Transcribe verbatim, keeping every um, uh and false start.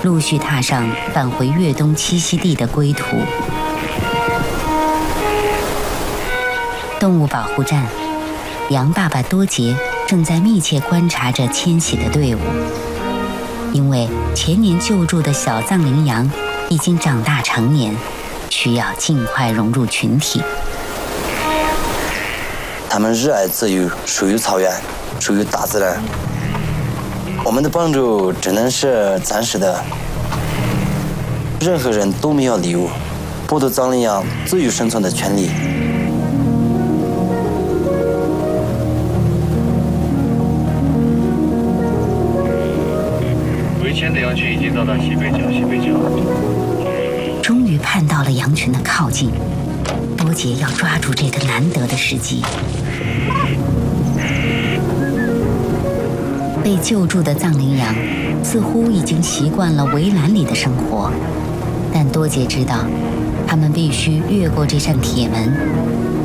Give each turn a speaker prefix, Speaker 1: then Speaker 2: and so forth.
Speaker 1: 陆续踏上返回越冬栖息地的归途。动物保护站，羊爸爸多杰正在密切观察着迁徙的队伍，因为前年救助的小藏羚羊已经长大成年，需要尽快融入群体。
Speaker 2: 他们热爱自由，属于草原，属于大自然。我们的帮助只能是暂时的，任何人都没有义务剥夺藏羚羊自由生存的权利。
Speaker 3: 围歼的羊群已经到达西北角，西北角。
Speaker 1: 终于盼到了羊群的靠近，多杰要抓住这个难得的时机。被救助的藏羚羊似乎已经习惯了围栏里的生活，但多杰知道，他们必须越过这扇铁门，